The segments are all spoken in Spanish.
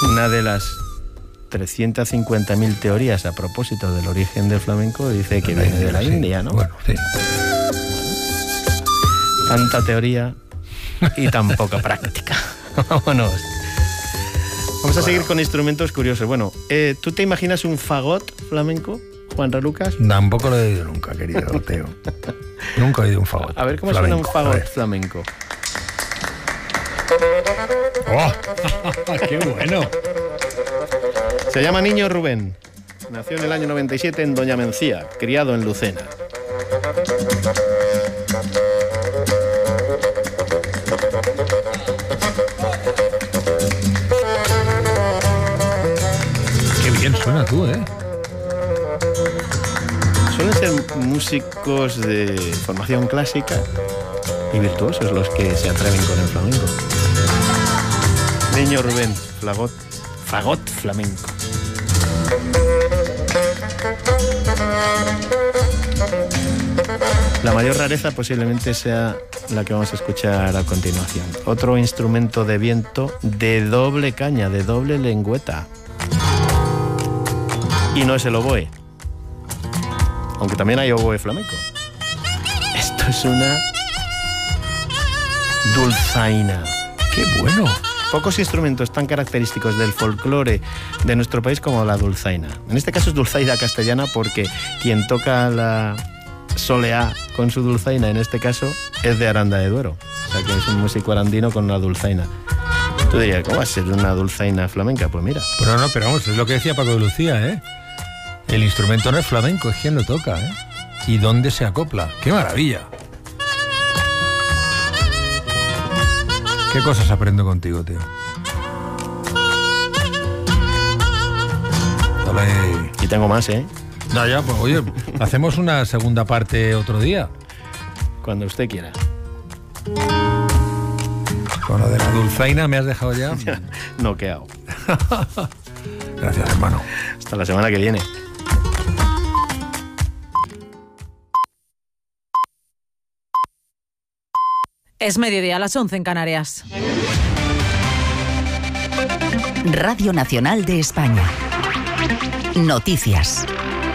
Una de las 350.000 teorías a propósito del origen del flamenco dice que viene de la India, ¿no? Bueno, sí. Tanta teoría y tan poca práctica. Vámonos. Vamos a seguir con instrumentos curiosos. Bueno, ¿tú te imaginas un fagot flamenco, Juan Lucas? Tampoco lo he oído nunca, querido Teo. Nunca he oído un fagot. A ver cómo flamenco. Suena un fagot flamenco. ¡Oh! ¡Qué bueno! Se llama Niño Rubén. Nació en el año 97 en Doña Mencía, criado en Lucena. Qué bien suena tú, ¿eh? Suelen ser músicos de formación clásica y virtuosos los que se atreven con el flamenco. Niño Rubén, fagot flamenco. La mayor rareza posiblemente sea la que vamos a escuchar a continuación. Otro instrumento de viento de doble caña, de doble lengüeta. Y no es el oboe. Aunque también hay oboe flamenco. Esto es una dulzaina. ¡Qué bueno! Pocos instrumentos tan característicos del folclore de nuestro país como la dulzaina. En este caso es dulzaina castellana porque quien toca la soleá con su dulzaina, en este caso, es de Aranda de Duero. O sea que es un músico arandino con una dulzaina. Tú dirías, ¿cómo va a ser una dulzaina flamenca? Pues mira. Pero no, pero vamos, es lo que decía Paco de Lucía, ¿eh? El instrumento no es flamenco, es quien lo toca, ¿eh? ¿Y dónde se acopla? ¡Qué maravilla! ¿Qué cosas aprendo contigo, tío? Dale. Y tengo más, ¿eh? No, ya, pues oye, hacemos una segunda parte otro día. Cuando usted quiera. Con lo de la dulzaina me has dejado ya. Noqueado. Gracias, hermano. Hasta la semana que viene. Es mediodía, a las 11 en Canarias. Radio Nacional de España. Noticias.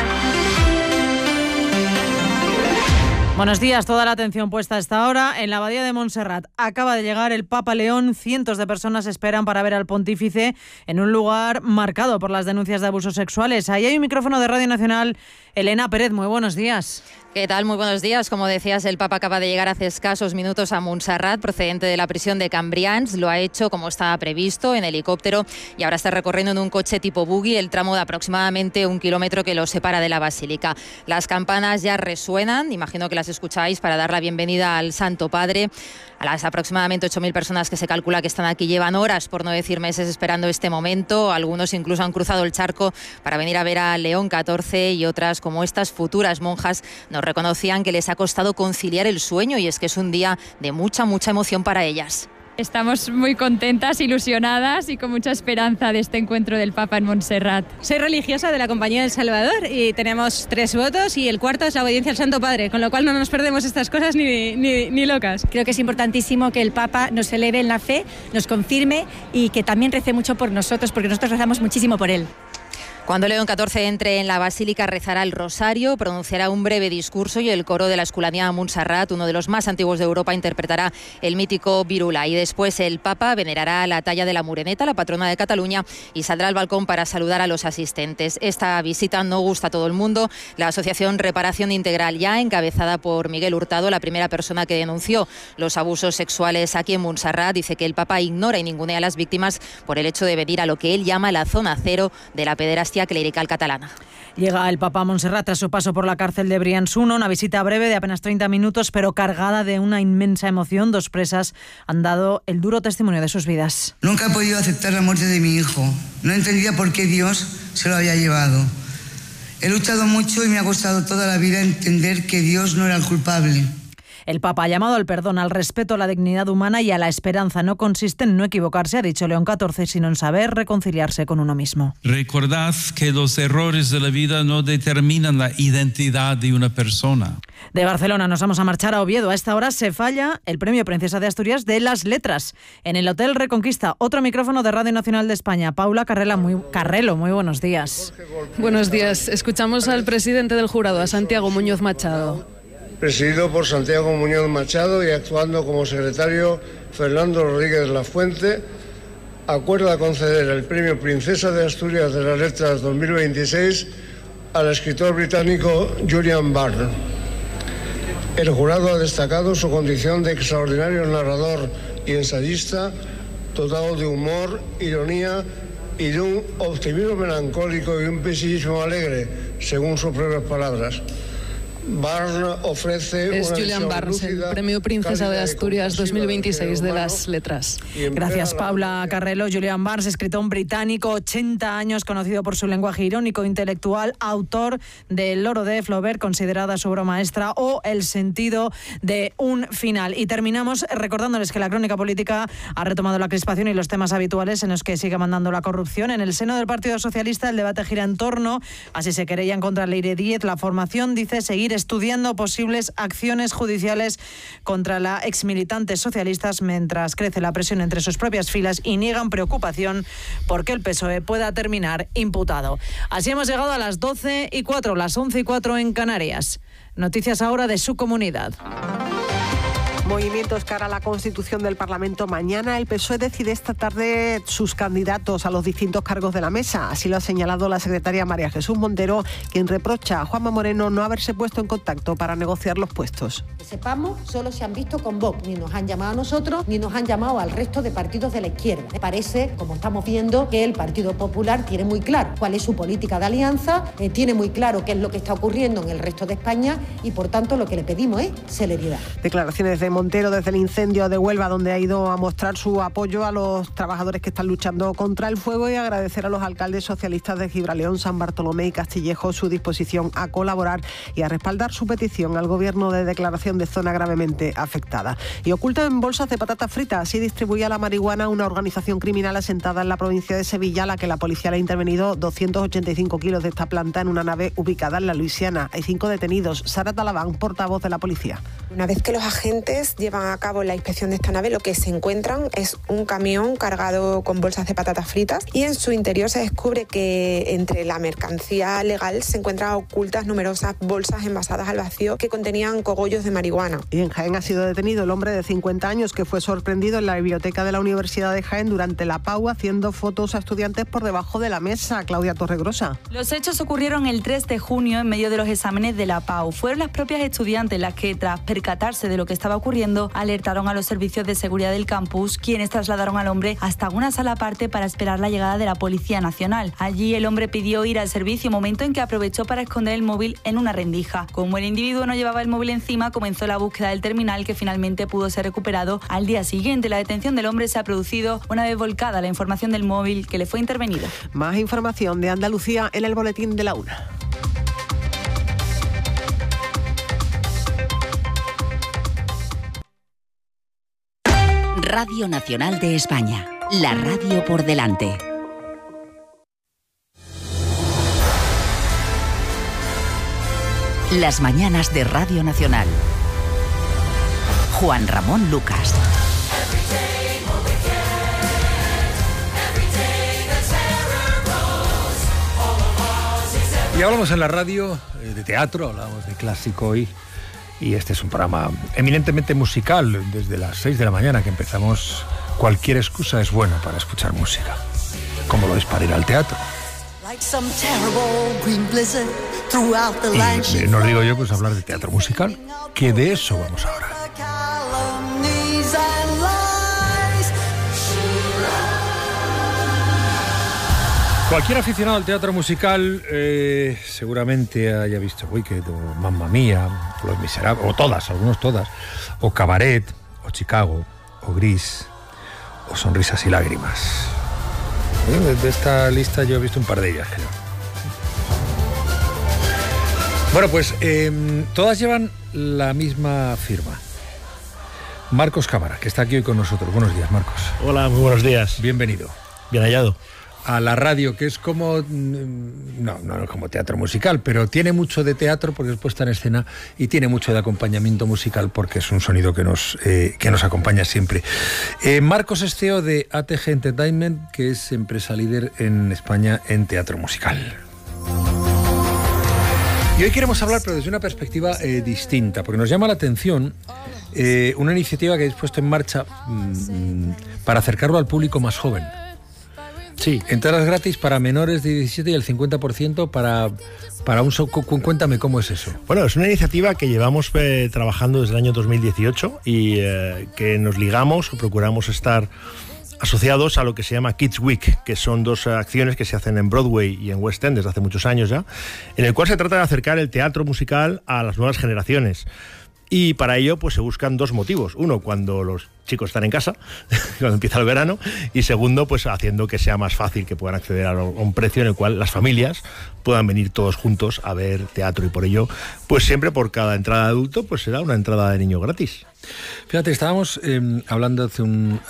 Buenos días, toda la atención puesta a esta hora en la Abadía de Montserrat. Acaba de llegar el Papa León, cientos de personas esperan para ver al pontífice en un lugar marcado por las denuncias de abusos sexuales. Ahí hay un micrófono de Radio Nacional. Elena Pérez, muy buenos días. ¿Qué tal? Muy buenos días. Como decías, el Papa acaba de llegar hace escasos minutos a Montserrat, procedente de la prisión de Cambrians. Lo ha hecho como estaba previsto, en helicóptero, y ahora está recorriendo en un coche tipo buggy el tramo de aproximadamente 1 kilómetro que lo separa de la basílica. Las campanas ya resuenan, imagino que las escucháis, para dar la bienvenida al Santo Padre. A las aproximadamente 8.000 personas que se calcula que están aquí llevan horas, por no decir meses, esperando este momento. Algunos incluso han cruzado el charco para venir a ver a León XIV, y otras, como estas futuras monjas, nos reconocían que les ha costado conciliar el sueño, y es que es un día de mucha emoción para ellas. Estamos muy contentas, ilusionadas y con mucha esperanza de este encuentro del Papa en Montserrat. Soy religiosa de la Compañía del Salvador y tenemos 3 votos y el cuarto es la obediencia al Santo Padre, con lo cual no nos perdemos estas cosas ni locas. Creo que es importantísimo que el Papa nos eleve en la fe, nos confirme y que también rece mucho por nosotros, porque nosotros rezamos muchísimo por él. Cuando León XIV entre en la basílica rezará el rosario, pronunciará un breve discurso y el coro de la Esculanía de Montserrat, uno de los más antiguos de Europa, interpretará el mítico Virula. Y después el Papa venerará la talla de la Moreneta, la patrona de Cataluña, y saldrá al balcón para saludar a los asistentes. Esta visita no gusta a todo el mundo. La Asociación Reparación Integral, ya encabezada por Miguel Hurtado, la primera persona que denunció los abusos sexuales aquí en Montserrat, dice que el Papa ignora y ningunea a las víctimas por el hecho de venir a lo que él llama la zona cero de la pederastia clerical catalana. Llega el Papa a Montserrat tras su paso por la cárcel de Brians 1, una visita breve de apenas 30 minutos, pero cargada de una inmensa emoción. 2 presas han dado el duro testimonio de sus vidas. Nunca he podido aceptar la muerte de mi hijo. No entendía por qué Dios se lo había llevado. He luchado mucho y me ha costado toda la vida entender que Dios no era el culpable. El Papa ha llamado al perdón, al respeto a la dignidad humana y a la esperanza. No consiste en no equivocarse, ha dicho León XIV, sino en saber reconciliarse con uno mismo. Recordad que los errores de la vida no determinan la identidad de una persona. De Barcelona nos vamos a marchar a Oviedo. A esta hora se falla el Premio Princesa de Asturias de las Letras en el Hotel Reconquista. Otro micrófono de Radio Nacional de España. Paula Carrelo, muy buenos días. Buenos días. Escuchamos al presidente del jurado, a Santiago Muñoz Machado. Presidido por Santiago Muñoz Machado y actuando como secretario Fernando Rodríguez Lafuente, acuerda conceder el Premio Princesa de Asturias de las Letras 2026 al escritor británico Julian Barnes. El jurado ha destacado su condición de extraordinario narrador y ensayista, dotado de humor, ironía y de un optimismo melancólico y un pesimismo alegre, según sus propias palabras. Barnes ofrece es Julian Barnes, el Premio Princesa de Asturias 2026 de las Letras. Gracias, Paula Carrelo. Julian Barnes, escritor británico, 80 años, conocido por su lenguaje irónico intelectual, autor de El loro de Flaubert, considerada su obra maestra, o El sentido de un final. Y terminamos recordándoles que la crónica política ha retomado la crispación y los temas habituales en los que sigue mandando la corrupción. En el seno del Partido Socialista el debate gira en torno a si se querellan contra Leire Díez. La formación dice seguir estudiando posibles acciones judiciales contra la exmilitante socialistas, mientras crece la presión entre sus propias filas y niegan preocupación porque el PSOE pueda terminar imputado. Así hemos llegado a las 12:04, las 11:04 en Canarias. Noticias ahora de su comunidad. Movimientos cara a la constitución del Parlamento mañana. El PSOE decide esta tarde sus candidatos a los distintos cargos de la mesa. Así lo ha señalado la secretaria María Jesús Montero, quien reprocha a Juanma Moreno no haberse puesto en contacto para negociar los puestos. Que sepamos, solo se han visto con Vox. Ni nos han llamado a nosotros, ni nos han llamado al resto de partidos de la izquierda. Me parece, como estamos viendo, que el Partido Popular tiene muy claro cuál es su política de alianza, tiene muy claro qué es lo que está ocurriendo en el resto de España y, por tanto, lo que le pedimos es celeridad. Declaraciones de Montero desde el incendio de Huelva, donde ha ido a mostrar su apoyo a los trabajadores que están luchando contra el fuego y agradecer a los alcaldes socialistas de Gibraleón, San Bartolomé y Castillejo su disposición a colaborar y a respaldar su petición al gobierno de declaración de zona gravemente afectada. Y ocultan bolsas de patatas fritas. Así distribuía la marihuana una organización criminal asentada en la provincia de Sevilla, a la que la policía le ha intervenido 285 kilos de esta planta en una nave ubicada en la Luisiana. Hay 5 detenidos. Sara Talabán, portavoz de la policía. Una vez que los agentes llevan a cabo la inspección de esta nave, lo que se encuentran es un camión cargado con bolsas de patatas fritas y en su interior se descubre que entre la mercancía legal se encuentran ocultas numerosas bolsas envasadas al vacío que contenían cogollos de marihuana. Y en Jaén ha sido detenido el hombre de 50 años que fue sorprendido en la biblioteca de la Universidad de Jaén durante la PAU haciendo fotos a estudiantes por debajo de la mesa. Claudia Torregrosa. Los hechos ocurrieron el 3 de junio en medio de los exámenes de la PAU. Fueron las propias estudiantes las que, tras percatarse de lo que estaba ocurriendo, alertaron a los servicios de seguridad del campus, quienes trasladaron al hombre hasta una sala aparte para esperar la llegada de la Policía Nacional. Allí el hombre pidió ir al servicio, momento en que aprovechó para esconder el móvil en una rendija. Como el individuo no llevaba el móvil encima, comenzó la búsqueda del terminal, que finalmente pudo ser recuperado al día siguiente. La detención del hombre se ha producido una vez volcada la información del móvil que le fue intervenida. Más información de Andalucía en el boletín de la 1. Radio Nacional de España, la radio por delante. Las mañanas de Radio Nacional. Juan Ramón Lucas. Y hablamos en la radio de teatro, hablamos de clásico hoy. Y este es un programa eminentemente musical. Desde las 6 de la mañana que empezamos, cualquier excusa es buena para escuchar música, como lo es para ir al teatro. Y no digo yo pues hablar de teatro musical, que de eso vamos ahora. Cualquier aficionado al teatro musical seguramente haya visto Wicked o Mamma Mía, o Los Miserables, o todas, algunos todas, o Cabaret, o Chicago, o Gris, o Sonrisas y Lágrimas. De esta lista yo he visto un par de ellas, creo. Bueno, pues todas llevan la misma firma, Marcos Cámara, que está aquí hoy con nosotros. Buenos días, Marcos. Hola, muy buenos días. Bienvenido. Bien hallado. A la radio, que es como, no como teatro musical, pero tiene mucho de teatro porque es puesta en escena y tiene mucho de acompañamiento musical porque es un sonido que nos acompaña siempre. Marcos es CEO de ATG Entertainment, que es empresa líder en España en teatro musical. Y hoy queremos hablar, pero desde una perspectiva distinta, porque nos llama la atención una iniciativa que habéis puesto en marcha para acercarlo al público más joven. Sí, entradas gratis para menores de 17 y el 50% para un show. Cuéntame cómo es eso. Bueno, es una iniciativa que llevamos trabajando desde el año 2018 y que nos ligamos o procuramos estar asociados a lo que se llama Kids Week, que son dos acciones que se hacen en Broadway y en West End desde hace muchos años ya, en el cual se trata de acercar el teatro musical a las nuevas generaciones. Y para ello pues se buscan dos motivos. Uno, cuando los chicos están en casa, cuando empieza el verano, y segundo, pues haciendo que sea más fácil que puedan acceder a un precio en el cual las familias puedan venir todos juntos a ver teatro, y por ello, pues siempre por cada entrada de adulto, pues se da una entrada de niño gratis. Fíjate, estábamos hablando hace un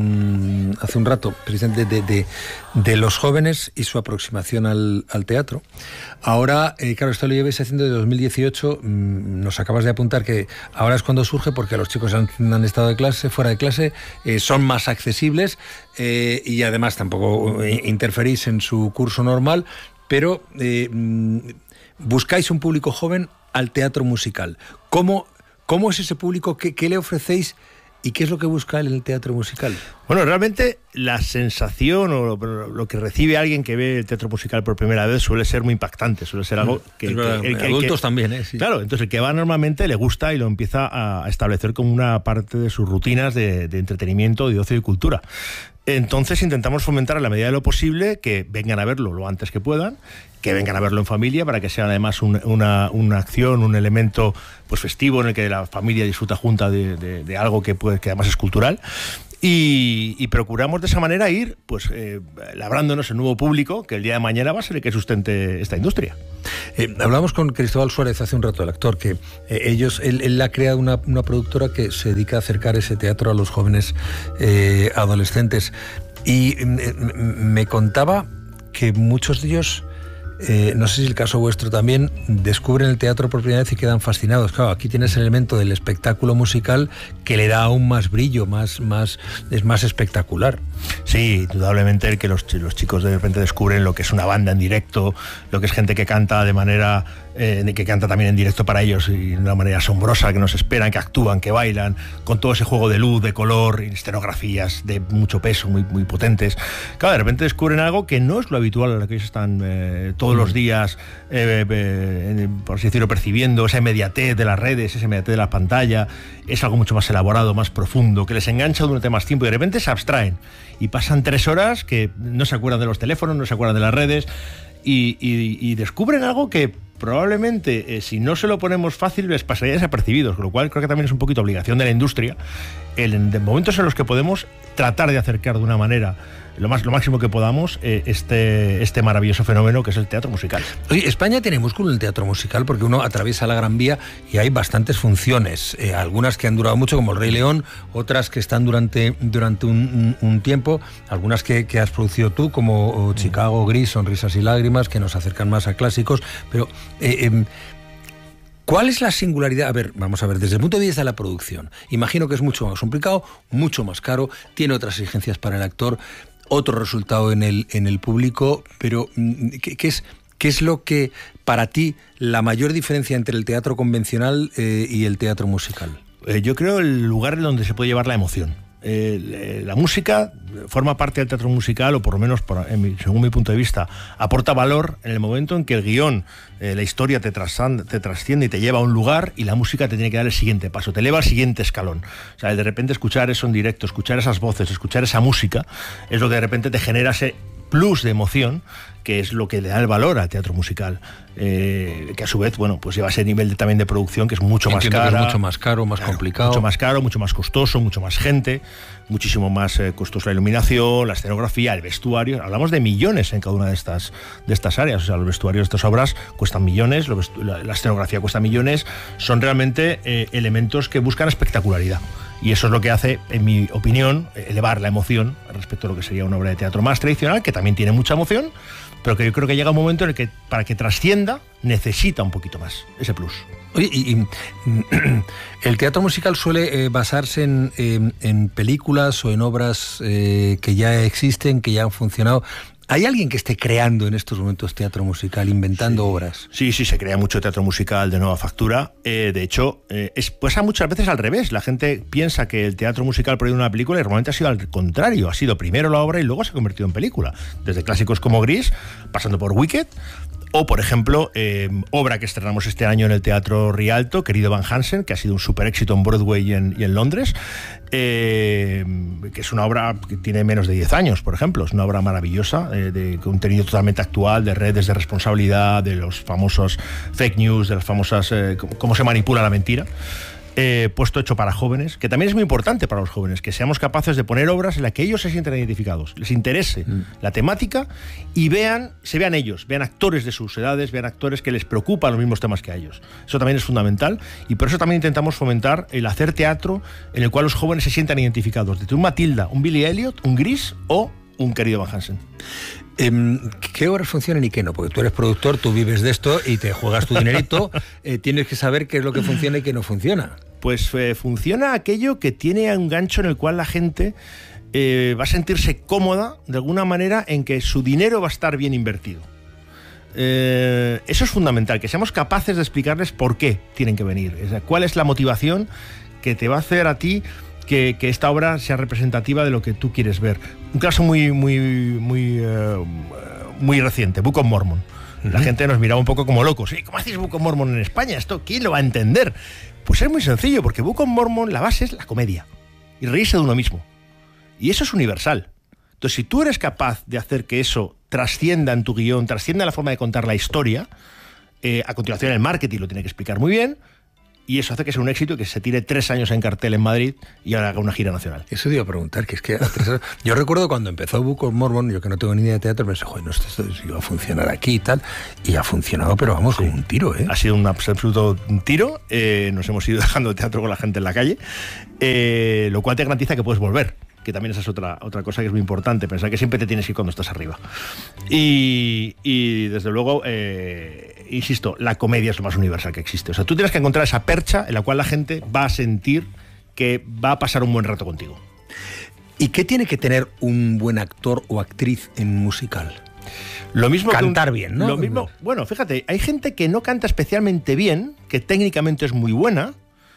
rato precisamente de los jóvenes y su aproximación al teatro. Ahora, claro, esto lo lleváis haciendo desde 2018. Nos acabas de apuntar que ahora es cuando surge porque los chicos han estado fuera de clase, son más accesibles y además tampoco interferís en su curso normal, pero buscáis un público joven al teatro musical. ¿Cómo es ese público? ¿Qué le ofrecéis? ¿Y qué es lo que busca él en el teatro musical? Bueno, realmente la sensación o lo que recibe alguien que ve el teatro musical por primera vez suele ser muy impactante, suele ser algo que... adultos también, ¿eh? Sí. Claro, entonces el que va normalmente le gusta y lo empieza a establecer como una parte de sus rutinas de entretenimiento, de ocio y cultura. Entonces intentamos fomentar a la medida de lo posible que vengan a verlo lo antes que puedan, que vengan a verlo en familia para que sea además una acción, un elemento pues festivo en el que la familia disfruta junta de algo que además es cultural. Y procuramos de esa manera ir pues labrándonos el nuevo público que el día de mañana va a ser el que sustente esta industria. Hablamos con Cristóbal Suárez hace un rato, el actor, que él ha creado una productora que se dedica a acercar ese teatro a los jóvenes adolescentes, y me contaba que muchos de ellos, no sé si el caso vuestro también, descubren el teatro por primera vez y quedan fascinados. Claro, aquí tienes el elemento del espectáculo musical que le da aún más brillo, es más espectacular. Sí, indudablemente el que los chicos de repente descubren lo que es una banda en directo, lo que es gente que canta de manera que canta también en directo para ellos y de una manera asombrosa, que nos esperan, que actúan, que bailan, con todo ese juego de luz, de color, y escenografías de mucho peso, muy, muy potentes. Claro, de repente descubren algo que no es lo habitual a lo que ellos están todos los días, por así decirlo, percibiendo, esa inmediatez de las redes, esa inmediatez de la pantalla. Es algo mucho más elaborado, más profundo, que les engancha durante más tiempo y de repente se abstraen y pasan 3 horas que no se acuerdan de los teléfonos, no se acuerdan de las redes y descubren algo que probablemente si no se lo ponemos fácil les pasaría desapercibidos, con lo cual creo que también es un poquito obligación de la industria en momentos en los que podemos tratar de acercar de una manera lo máximo que podamos este maravilloso fenómeno que es el teatro musical. Oye, España tiene músculo en el teatro musical porque uno atraviesa la Gran Vía y hay bastantes funciones, algunas que han durado mucho como El Rey León, otras que están durante un tiempo, algunas que has producido tú como Chicago, Gris, Sonrisas y Lágrimas, que nos acercan más a clásicos, pero ¿cuál es la singularidad? A ver, vamos a ver, desde el punto de vista de la producción, imagino que es mucho más complicado, mucho más caro, tiene otras exigencias para el actor, otro resultado en el público, pero ¿qué es lo que, para ti, la mayor diferencia entre el teatro convencional y el teatro musical? Yo creo el lugar donde se puede llevar la emoción. La música forma parte del teatro musical, o por lo menos, según mi punto de vista, aporta valor en el momento en que el guión, la historia te trasciende y te lleva a un lugar, y la música te tiene que dar el siguiente paso, te eleva al siguiente escalón. O sea, de repente escuchar eso en directo, escuchar esas voces, escuchar esa música, es lo que de repente te genera ese plus de emoción, que es lo que le da el valor al teatro musical, que a su vez, bueno, pues lleva ese nivel también de producción que es mucho más caro. Es mucho más caro, más complicado. Mucho más caro, mucho más costoso, mucho más gente, muchísimo más costoso la iluminación, la escenografía, el vestuario. Hablamos de millones en cada una de estas áreas. O sea, los vestuarios de estas obras cuestan millones, la escenografía cuesta millones. Son realmente elementos que buscan espectacularidad. Y eso es lo que hace, en mi opinión, elevar la emoción respecto a lo que sería una obra de teatro más tradicional, que también tiene mucha emoción, pero que yo creo que llega un momento en el que para que trascienda necesita un poquito más, ese plus. Oye, y el teatro musical suele basarse en películas o en obras que ya existen, que ya han funcionado. ¿Hay alguien que esté creando en estos momentos teatro musical, inventando obras? Sí, se crea mucho teatro musical de nueva factura. De hecho, pasa muchas veces al revés. La gente piensa que el teatro musial proviene de una película y normalmente ha sido al contrario. Ha sido primero la obra y luego se ha convertido en película. Desde clásicos como Gris, pasando por Wicked, o, por ejemplo, obra que estrenamos este año en el Teatro Rialto, Querido Van Hansen, que ha sido un super éxito en Broadway y en Londres, que es una obra que tiene menos de 10 años, por ejemplo. Es una obra maravillosa, de contenido totalmente actual, de redes de responsabilidad, de los famosos fake news, de las famosas cómo se manipula la mentira. Puesto hecho para jóvenes, que también es muy importante para los jóvenes, que seamos capaces de poner obras en las que ellos se sientan identificados, les interese la temática y se vean ellos, vean actores de sus edades, vean actores que les preocupan los mismos temas que a ellos. Eso también es fundamental y por eso también intentamos fomentar el hacer teatro en el cual los jóvenes se sientan identificados, desde un Matilda, un Billy Elliot, un Gris o un Querido Van Hansen. ¿Qué obras funcionan y qué no? Porque tú eres productor, tú vives de esto y te juegas tu dinerito, tienes que saber qué es lo que funciona y qué no funciona. Pues funciona aquello que tiene un gancho en el cual la gente va a sentirse cómoda de alguna manera en que su dinero va a estar bien invertido. Eso es fundamental, que seamos capaces de explicarles por qué tienen que venir, o sea, cuál es la motivación que te va a hacer a ti que esta obra sea representativa de lo que tú quieres ver. Un caso muy reciente, Book of Mormon. La gente nos miraba un poco como locos. ¿Cómo hacéis Book of Mormon en España? ¿Esto quién lo va a entender? Pues es muy sencillo, porque Book of Mormon, la base es la comedia y reírse de uno mismo. Y eso es universal. Entonces, si tú eres capaz de hacer que eso trascienda en tu guión, trascienda en la forma de contar la historia, a continuación el marketing lo tiene que explicar muy bien, y eso hace que sea un éxito y que se tire 3 años en cartel en Madrid y ahora haga una gira nacional. Eso te iba a preguntar, que es que yo recuerdo cuando empezó Book of Mormon, yo que no tengo ni idea de teatro, pensé, joder, no, esto iba a funcionar aquí y tal, y ha funcionado, pero vamos, como un tiro, ¿eh? Ha sido un absoluto tiro, nos hemos ido dejando teatro con la gente en la calle, lo cual te garantiza que puedes volver, que también esa es otra cosa que es muy importante, pensar que siempre te tienes que ir cuando estás arriba. Y desde luego, insisto, la comedia es lo más universal que existe. O sea, tú tienes que encontrar esa percha en la cual la gente va a sentir que va a pasar un buen rato contigo. ¿Y qué tiene que tener un buen actor o actriz en musical? Lo mismo cantar bien, ¿no? Lo mismo, bueno, fíjate, hay gente que no canta especialmente bien, que técnicamente es muy buena.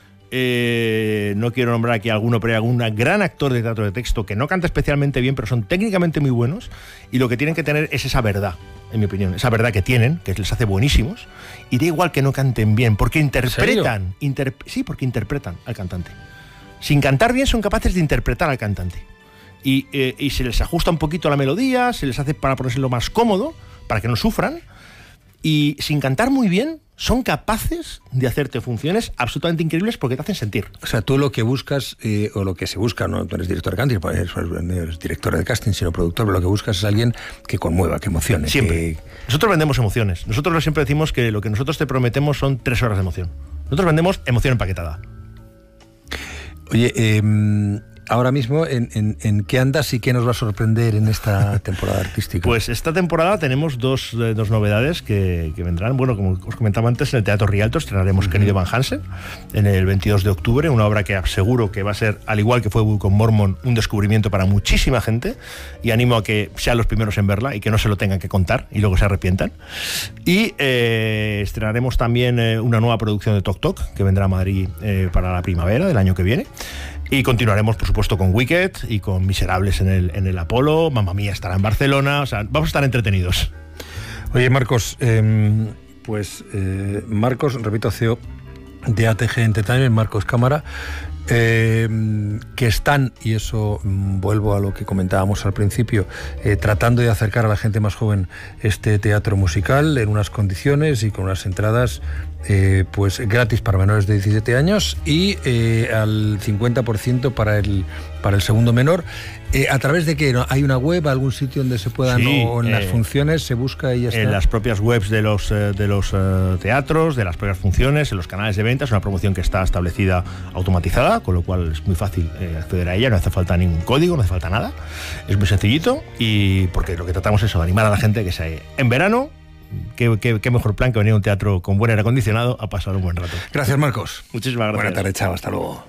No quiero nombrar aquí a alguno, pero hay algún gran actor de teatro de texto que no canta especialmente bien, pero son técnicamente muy buenos, y lo que tienen que tener es esa verdad, en mi opinión, esa verdad que tienen, que les hace buenísimos, y da igual que no canten bien, porque interpretan, sí, porque interpretan al cantante. Sin cantar bien son capaces de interpretar al cantante, y se les ajusta un poquito la melodía, se les hace para ponérselo más cómodo, para que no sufran, y sin cantar muy bien son capaces de hacerte funciones absolutamente increíbles porque te hacen sentir. O sea, tú lo que buscas, o lo que se busca, no tú eres director de casting, no eres director de casting, sino productor, pero lo que buscas es alguien que conmueva, que emocione. Siempre. Nosotros vendemos emociones. Nosotros siempre decimos que lo que nosotros te prometemos son 3 horas de emoción. Nosotros vendemos emoción empaquetada. Oye, ahora mismo, ¿en qué andas y qué nos va a sorprender en esta temporada artística? Pues esta temporada tenemos dos novedades que vendrán. Bueno, como os comentaba antes, en el Teatro Rialto estrenaremos Querido Van Hansen en el 22 de octubre, una obra que aseguro que va a ser, al igual que fue Book of Mormon, un descubrimiento para muchísima gente, y animo a que sean los primeros en verla y que no se lo tengan que contar y luego se arrepientan. Y estrenaremos también una nueva producción de Toc Toc que vendrá a Madrid para la primavera del año que viene. Y continuaremos, por supuesto, con Wicked y con Miserables en el Apolo. Mamma Mía estará en Barcelona. O sea, vamos a estar entretenidos. Oye, Marcos, Marcos, repito, CEO de ATG Entertainment, Marcos Cámara, que están, y eso vuelvo a lo que comentábamos al principio, tratando de acercar a la gente más joven este teatro musical en unas condiciones y con unas entradas pues gratis para menores de 17 años y al 50% para el segundo menor. ¿A través de qué? ¿Hay una web, algún sitio donde se puedan, o en las funciones se busca y ya está? En las propias webs de los teatros, de las propias funciones, en los canales de venta. Es una promoción que está establecida automatizada, con lo cual es muy fácil acceder a ella, no hace falta ningún código, no hace falta nada. Es muy sencillito, y porque lo que tratamos es de animar a la gente que se en verano. Qué mejor plan que venir a un teatro con buen aire acondicionado a pasar un buen rato. Gracias, Marcos. Muchísimas gracias. Buena tarde, chao, hasta luego.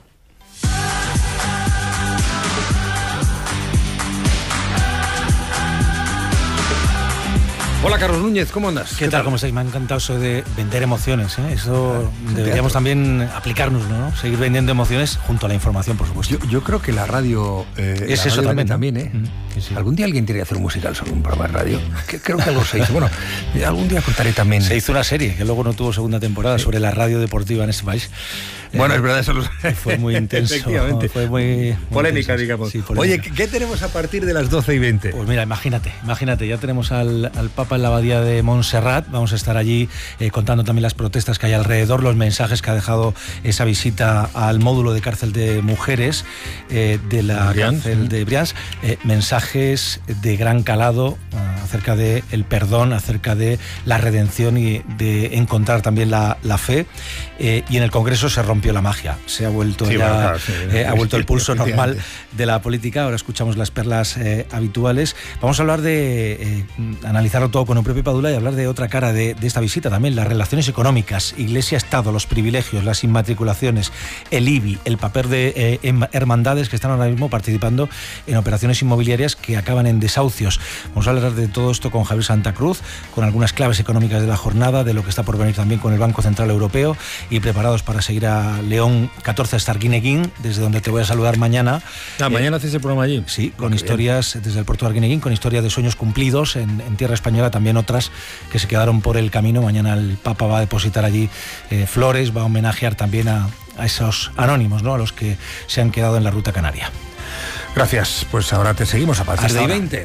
Hola, Carlos Núñez, ¿cómo andas? ¿Qué tal? ¿Cómo estáis? Me ha encantado eso de vender emociones, ¿eh? Eso deberíamos también aplicarnos, ¿no? Seguir vendiendo emociones junto a la información, por supuesto. Yo creo que la radio... es eso también, ¿eh? Sí. ¿Algún día alguien quería hacer un musical sobre un programa de radio? Creo que algo se hizo. Bueno, algún día contaré también... Se hizo una serie que luego no tuvo segunda temporada sobre la radio deportiva en este país. Bueno, es verdad, eso fue muy intenso. Efectivamente. Fue muy polémica, intenso. digamos. Sí, polémica. Oye, ¿qué tenemos a partir de las 12:20? Pues mira, imagínate, ya tenemos al Papa en la abadía de Montserrat. Vamos a estar allí contando también las protestas que hay alrededor, los mensajes que ha dejado esa visita al módulo de cárcel de mujeres de la cárcel de Brians. Mensajes de gran calado acerca del perdón, acerca de la redención y de encontrar también la fe. Y en el Congreso se rompió la magia, se ha vuelto ha vuelto el pulso normal de la política. Ahora escuchamos las perlas habituales. Vamos a hablar de analizarlo todo con un propio Padula y hablar de otra cara de esta visita también, las relaciones económicas, Iglesia-Estado, los privilegios, las inmatriculaciones, el IBI, el papel de hermandades que están ahora mismo participando en operaciones inmobiliarias que acaban en desahucios. Vamos a hablar de todo esto con Javier Santa Cruz, con algunas claves económicas de la jornada, de lo que está por venir también con el Banco Central Europeo, y preparados para seguir a León 14 hasta Arguineguín, desde donde te voy a saludar mañana. ¿Mañana haces el programa allí? Sí, con historias desde el puerto de Arguineguín, con historias de sueños cumplidos en tierra española, también otras que se quedaron por el camino. Mañana el Papa va a depositar allí flores, va a homenajear también a esos anónimos, ¿no? A los que se han quedado en la ruta canaria. Gracias, pues ahora te seguimos a partir de 20.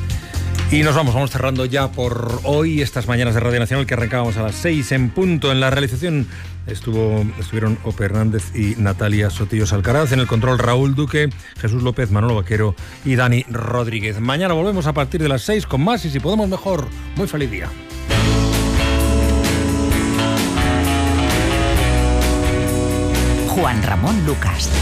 Y nos vamos cerrando ya por hoy estas mañanas de Radio Nacional, que arrancábamos a las 6 en punto. En la realización estuvieron Ope Hernández y Natalia Sotillos Alcaraz. En el control, Raúl Duque, Jesús López, Manolo Vaquero y Dani Rodríguez. Mañana volvemos a partir de las 6 con más y si podemos mejor. Muy feliz día. Juan Ramón Lucas.